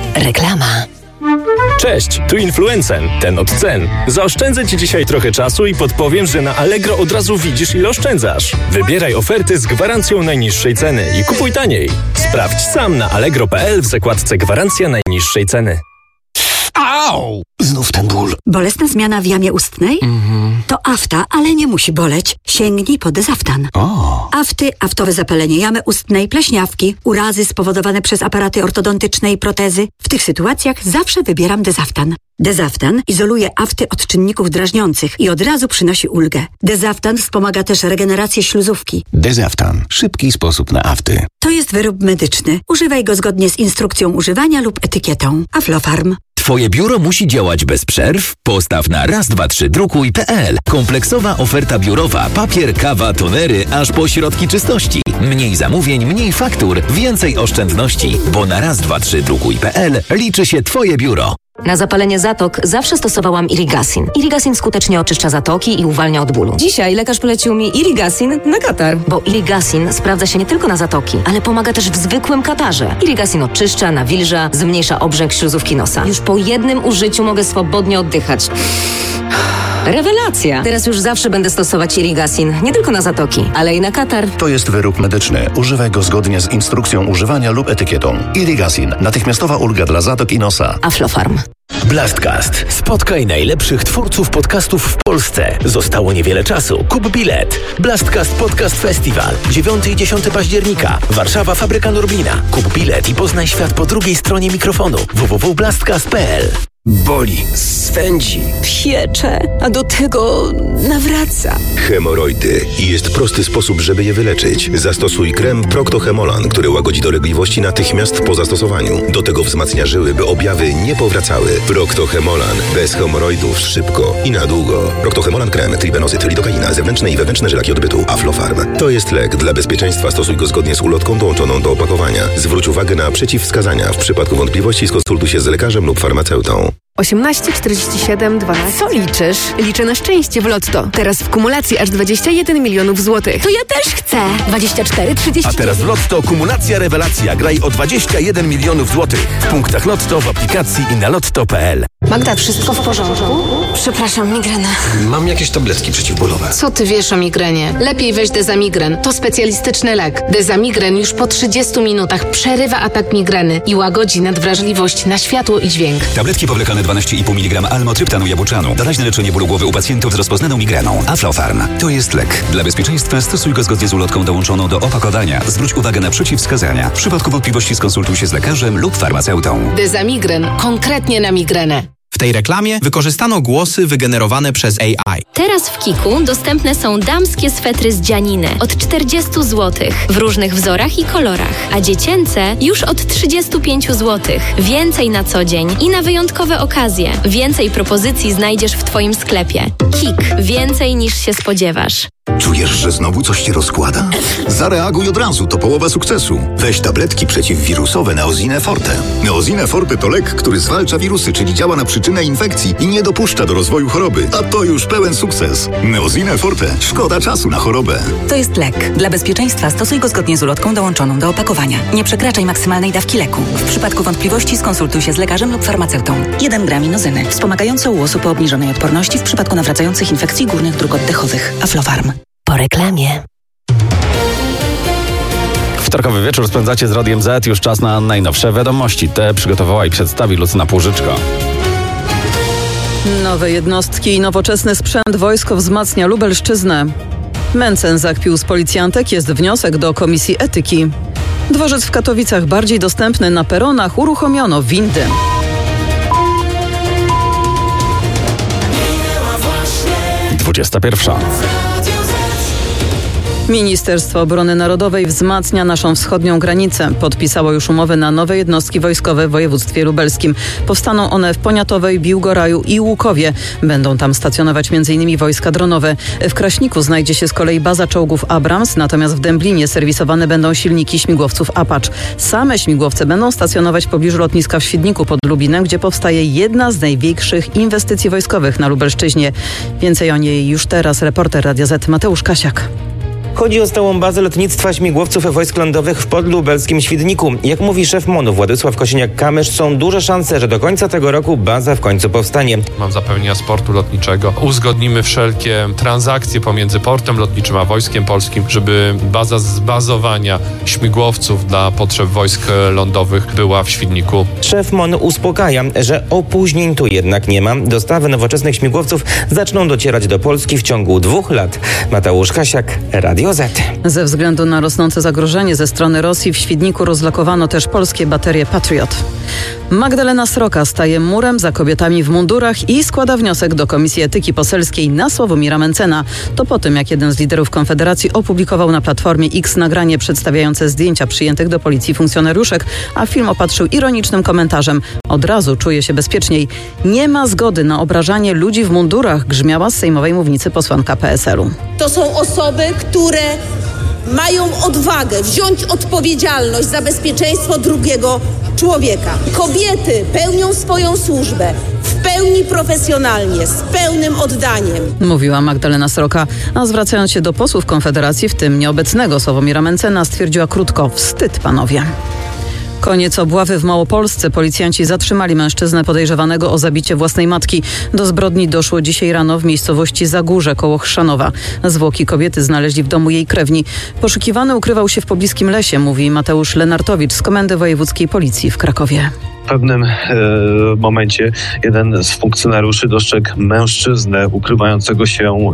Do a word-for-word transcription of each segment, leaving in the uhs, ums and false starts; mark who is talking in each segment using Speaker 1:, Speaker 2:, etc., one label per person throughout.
Speaker 1: Reklama.
Speaker 2: Cześć, tu Influencen, ten od cen. Zaoszczędzę Ci dzisiaj trochę czasu i podpowiem, że na Allegro od razu widzisz, ile oszczędzasz. Wybieraj oferty z gwarancją najniższej ceny i kupuj taniej. Sprawdź sam na allegro kropka p l w zakładce Gwarancja najniższej ceny.
Speaker 3: Au! Znów ten ból.
Speaker 4: Bolesna zmiana w jamie ustnej?
Speaker 3: Mhm.
Speaker 4: To afta, ale nie musi boleć. Sięgnij po Dezaftan.
Speaker 3: O.
Speaker 4: Afty, aftowe zapalenie jamy ustnej, pleśniawki, urazy spowodowane przez aparaty ortodontyczne i protezy. W tych sytuacjach zawsze wybieram Dezaftan. Dezaftan izoluje afty od czynników drażniących i od razu przynosi ulgę. Dezaftan wspomaga też regenerację śluzówki.
Speaker 3: Dezaftan. Szybki sposób na afty.
Speaker 4: To jest wyrób medyczny. Używaj go zgodnie z instrukcją używania lub etykietą. Aflofarm.
Speaker 5: Twoje biuro musi działać bez przerw? Postaw na raz dwa trzy drukuj kropka p l. Kompleksowa oferta biurowa. Papier, kawa, tonery, aż po środki czystości. Mniej zamówień, mniej faktur, więcej oszczędności. Bo na raz dwa trzy drukuj kropka p l liczy się Twoje biuro.
Speaker 1: Na zapalenie zatok zawsze stosowałam Irigasin. Irigasin skutecznie oczyszcza zatoki i uwalnia od bólu. Dzisiaj lekarz polecił mi Irigasin na katar. Bo Irigasin sprawdza się nie tylko na zatoki, ale pomaga też w zwykłym katarze. Irigasin oczyszcza, nawilża, zmniejsza obrzęk śluzówki nosa. Już po jednym użyciu mogę swobodnie oddychać. Rewelacja! Teraz już zawsze będę stosować Irigasin. Nie tylko na zatoki, ale i na katar.
Speaker 6: To jest wyrób medyczny. Używaj go zgodnie z instrukcją używania lub etykietą. Irigasin. Natychmiastowa ulga dla zatok i nosa.
Speaker 1: Aflofarm.
Speaker 7: Blastcast. Spotkaj najlepszych twórców podcastów w Polsce. Zostało niewiele czasu. Kup bilet. Blastcast Podcast Festival. dziewiątego i dziesiątego października. Warszawa, Fabryka Norblina. Kup bilet i poznaj świat po drugiej stronie mikrofonu. w w w kropka blastcast kropka p l.
Speaker 8: Boli, swędzi,
Speaker 9: piecze, a do tego nawraca.
Speaker 10: Hemoroidy. I jest prosty sposób, żeby je wyleczyć. Zastosuj krem Procto-Hemolan, który łagodzi dolegliwości natychmiast po zastosowaniu. Do tego wzmacnia żyły, by objawy nie powracały. Procto-Hemolan. Bez hemoroidów szybko i na długo. Procto-Hemolan krem, tribenozyt, lidokaina, zewnętrzne i wewnętrzne żylaki odbytu. Aflofarm. To jest lek. Dla bezpieczeństwa stosuj go zgodnie z ulotką dołączoną do opakowania. Zwróć uwagę na przeciwwskazania. W przypadku wątpliwości skonsultuj się z lekarzem lub farmaceutą.
Speaker 11: osiemnaście czterdzieści siedem dwanaście. Co liczysz? Liczę na szczęście w Lotto. Teraz w kumulacji aż dwadzieścia jeden milionów złotych.
Speaker 9: To ja też chcę. dwadzieścia cztery trzydzieści.
Speaker 7: A teraz w Lotto kumulacja rewelacja. Graj o dwadzieścia jeden milionów złotych. W punktach Lotto, w aplikacji i na lotto kropka p l.
Speaker 9: Magda, wszystko w porządku? Przepraszam, migrena.
Speaker 8: Mam jakieś tabletki przeciwbólowe.
Speaker 11: Co ty wiesz o migrenie? Lepiej weź Dezamigren. To specjalistyczny lek. Dezamigren już po trzydziestu minutach przerywa atak migreny i łagodzi nadwrażliwość na światło i dźwięk.
Speaker 12: Tabletki powlekane dwanaście i pół miligrama almotryptanu jabłczanu. Doraźne leczenie bólu głowy u pacjentów z rozpoznaną migreną. Aflofarm. To jest lek. Dla bezpieczeństwa stosuj go zgodnie z ulotką dołączoną do opakowania. Zwróć uwagę na przeciwwskazania. W przypadku wątpliwości skonsultuj się z lekarzem lub farmaceutą.
Speaker 11: Dezamigren. Konkretnie na migrenę.
Speaker 13: W tej reklamie wykorzystano głosy wygenerowane przez A I.
Speaker 14: Teraz w Kiku dostępne są damskie swetry z dzianiny od czterdzieści złotych w różnych wzorach i kolorach, a dziecięce już od trzydzieści pięć złotych. Więcej na co dzień i na wyjątkowe okazje. Więcej propozycji znajdziesz w Twoim sklepie. Kik. Więcej niż się spodziewasz.
Speaker 15: Czujesz, że znowu coś ci rozkłada? Zareaguj od razu, to połowa sukcesu. Weź tabletki przeciwwirusowe Neosine Forte. Neosine Forte to lek, który zwalcza wirusy, czyli działa na przyczynę infekcji i nie dopuszcza do rozwoju choroby. A to już pełen sukces. Neosine Forte. Szkoda czasu na chorobę.
Speaker 16: To jest lek. Dla bezpieczeństwa stosuj go zgodnie z ulotką dołączoną do opakowania. Nie przekraczaj maksymalnej dawki leku. W przypadku wątpliwości skonsultuj się z lekarzem lub farmaceutą. jeden gram inozyny. Wspomagające u osób o obniżonej odporności w przypadku nawracających infekcji górnych dróg oddechowych. Aflofarm.
Speaker 1: Po reklamie.
Speaker 17: Wtorkowy wieczór spędzacie z Radiem Z. Już czas na najnowsze wiadomości. Te przygotowała i przedstawi Lucyna Półżyczko.
Speaker 18: Nowe jednostki i nowoczesny sprzęt wojsko wzmacnia Lubelszczyznę. Mencen zakpił z policjantek, jest wniosek do Komisji Etyki. Dworzec w Katowicach bardziej dostępny, na peronach uruchomiono windy.
Speaker 17: dwudziesta pierwsza.
Speaker 18: Ministerstwo Obrony Narodowej wzmacnia naszą wschodnią granicę. Podpisało już umowy na nowe jednostki wojskowe w województwie lubelskim. Powstaną one w Poniatowej, Biłgoraju i Łukowie. Będą tam stacjonować między innymi wojska dronowe. W Kraśniku znajdzie się z kolei baza czołgów Abrams, natomiast w Dęblinie serwisowane będą silniki śmigłowców Apache. Same śmigłowce będą stacjonować w pobliżu lotniska w Świdniku pod Lubinem, gdzie powstaje jedna z największych inwestycji wojskowych na Lubelszczyźnie. Więcej o niej już teraz reporter Radia Z Mateusz Kasiak.
Speaker 19: Chodzi o stałą bazę lotnictwa śmigłowców wojsk lądowych w podlubelskim Świdniku. Jak mówi szef M O N-u Władysław Kosiniak-Kamysz, są duże szanse, że do końca tego roku baza w końcu powstanie.
Speaker 20: Mam zapewnienia z portu lotniczego. Uzgodnimy wszelkie transakcje pomiędzy portem lotniczym a Wojskiem Polskim, żeby baza zbazowania śmigłowców dla potrzeb wojsk lądowych była w Świdniku.
Speaker 19: Szef M O N uspokaja, że opóźnień tu jednak nie ma. Dostawy nowoczesnych śmigłowców zaczną docierać do Polski w ciągu dwóch lat. Mateusz Kasiak, Radio Z.
Speaker 18: Ze względu na rosnące zagrożenie ze strony Rosji w Świdniku rozlokowano też polskie baterie Patriot. Magdalena Sroka staje murem za kobietami w mundurach i składa wniosek do Komisji Etyki Poselskiej na Sławomira Mencena. To po tym, jak jeden z liderów Konfederacji opublikował na Platformie X nagranie przedstawiające zdjęcia przyjętych do policji funkcjonariuszek, a film opatrzył ironicznym komentarzem: od razu czuję się bezpieczniej. Nie ma zgody na obrażanie ludzi w mundurach, grzmiała z sejmowej mównicy posłanka P S L u.
Speaker 21: To są osoby, które mają odwagę wziąć odpowiedzialność za bezpieczeństwo drugiego człowieka. Kobiety pełnią swoją służbę w pełni profesjonalnie, z pełnym oddaniem.
Speaker 18: Mówiła Magdalena Sroka, a zwracając się do posłów Konfederacji, w tym nieobecnego Sławomira Mencena, stwierdziła krótko: wstyd, panowie. Koniec obławy w Małopolsce. Policjanci zatrzymali mężczyznę podejrzewanego o zabicie własnej matki. Do zbrodni doszło dzisiaj rano w miejscowości Zagórze koło Chrzanowa. Zwłoki kobiety znaleźli w domu jej krewni. Poszukiwany ukrywał się w pobliskim lesie, mówi Mateusz Lenartowicz z Komendy Wojewódzkiej Policji w Krakowie.
Speaker 22: W pewnym e, momencie jeden z funkcjonariuszy dostrzegł mężczyznę ukrywającego się e,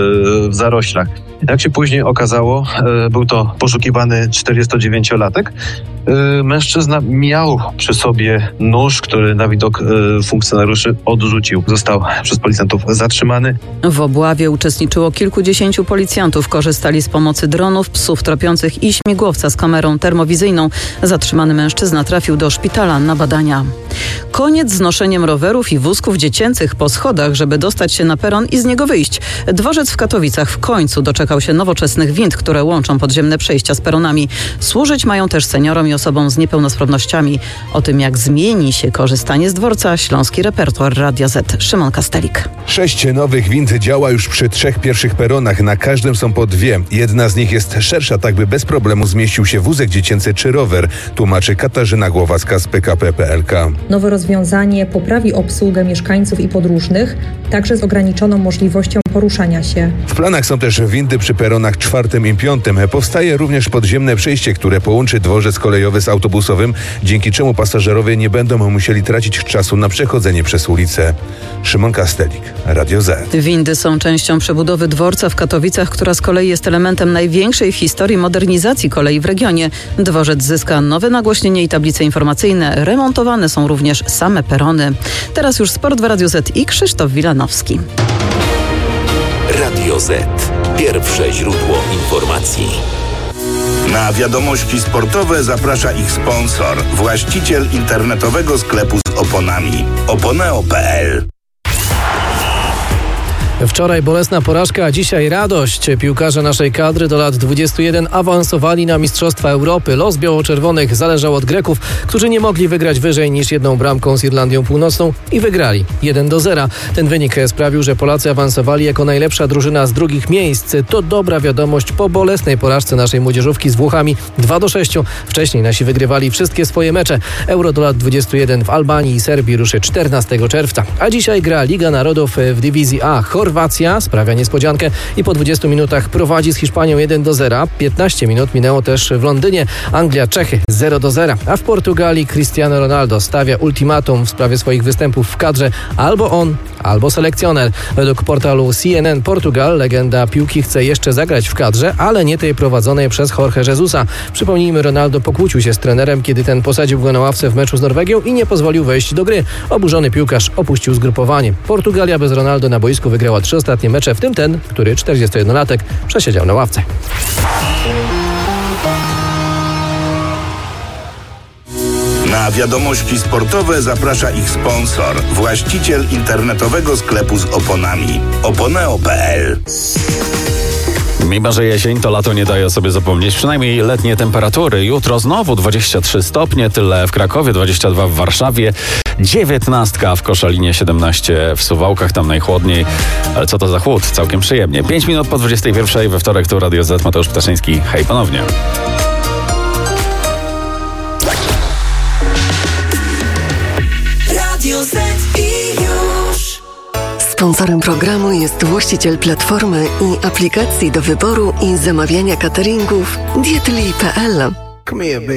Speaker 22: w zaroślach. Jak się później okazało, e, był to poszukiwany czterdziestodziewięciolatek. E, mężczyzna miał przy sobie nóż, który na widok e, funkcjonariuszy odrzucił. Został przez policjantów zatrzymany.
Speaker 18: W obławie uczestniczyło kilkudziesięciu policjantów. Korzystali z pomocy dronów, psów tropiących i śmigłowca z kamerą termowizyjną. Zatrzymany mężczyzna trafił do szpitala na badania. Koniec z noszeniem rowerów i wózków dziecięcych po schodach, żeby dostać się na peron i z niego wyjść. Dworzec w Katowicach w końcu doczekał się nowoczesnych wind, które łączą podziemne przejścia z peronami. Służyć mają też seniorom i osobom z niepełnosprawnościami. O tym, jak zmieni się korzystanie z dworca, śląski repertuar Radia Z. Szymon Kastelik.
Speaker 23: Sześć nowych wind działa już przy trzech pierwszych peronach. Na każdym są po dwie. Jedna z nich jest szersza, tak by bez problemu zmieścił się wózek dziecięcy czy rower, tłumaczy Katarzyna Głowacka z P K P kropka P L K.
Speaker 24: Nowe rozwiązanie poprawi obsługę mieszkańców i podróżnych, także z ograniczoną możliwością poruszania się.
Speaker 23: W planach są też windy przy peronach czwartym i piątym. Powstaje również podziemne przejście, które połączy dworzec kolejowy z autobusowym, dzięki czemu pasażerowie nie będą musieli tracić czasu na przechodzenie przez ulicę. Szymon Kastelik, Radio Z.
Speaker 18: Windy są częścią przebudowy dworca w Katowicach, która z kolei jest elementem największej w historii modernizacji kolei w regionie. Dworzec zyska nowe nagłośnienie i tablice informacyjne. Remontowane są również same perony. Teraz już sport w Radiu Z i Krzysztof Wilanowski.
Speaker 5: Radio Z. Pierwsze źródło informacji.
Speaker 25: Na wiadomości sportowe zaprasza ich sponsor, właściciel internetowego sklepu z oponami oponeo kropka p l.
Speaker 26: Wczoraj bolesna porażka, a dzisiaj radość. Piłkarze naszej kadry do lat dwudziestu jeden awansowali na Mistrzostwa Europy. Los biało-czerwonych zależał od Greków, którzy nie mogli wygrać wyżej niż jedną bramką z Irlandią Północną i wygrali jeden do zera. Ten wynik sprawił, że Polacy awansowali jako najlepsza drużyna z drugich miejsc. To dobra wiadomość po bolesnej porażce naszej młodzieżówki z Włochami dwa do sześciu. Wcześniej nasi wygrywali wszystkie swoje mecze. Euro do lat dwudziestu jeden w Albanii i Serbii ruszy czternastego czerwca. A dzisiaj gra Liga Narodów w dywizji A. Chorwacja sprawia niespodziankę i po dwudziestu minutach prowadzi z Hiszpanią jeden do zera. piętnaście minut minęło też w Londynie. Anglia, Czechy zero do zera. A w Portugalii Cristiano Ronaldo stawia ultimatum w sprawie swoich występów w kadrze. Albo on, albo selekcjoner. Według portalu C N N Portugal legenda piłki chce jeszcze zagrać w kadrze, ale nie tej prowadzonej przez Jorge Jesusa. Przypomnijmy, Ronaldo pokłócił się z trenerem, kiedy ten posadził go na ławce w meczu z Norwegią i nie pozwolił wejść do gry. Oburzony piłkarz opuścił zgrupowanie. Portugalia bez Ronaldo na boisku wygrała trzy ostatnie mecze, w tym ten, który czterdziestojednolatek przesiedział na ławce.
Speaker 25: Na wiadomości sportowe zaprasza ich sponsor, właściciel internetowego sklepu z oponami oponeo kropka p l.
Speaker 17: Mimo że jesień, to lato nie daje o sobie zapomnieć. Przynajmniej letnie temperatury. Jutro znowu dwadzieścia trzy stopnie, tyle w Krakowie, dwadzieścia dwa w Warszawie, dziewiętnastka w Koszalinie, siedemnaście w Suwałkach, tam najchłodniej. Ale co to za chłód? Całkiem przyjemnie. pięć minut po dwudziestej pierwszej we wtorek tu Radio Z, Mateusz Ptaszyński. Hej ponownie.
Speaker 2: Radio Z i już. Sponsorem programu jest właściciel platformy i aplikacji do wyboru i zamawiania cateringów dietli kropka p l.